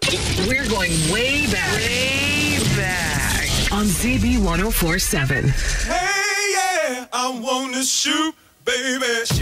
We're going way back. Way back. On ZB 104.7. Hey, yeah, I want to shoot, baby.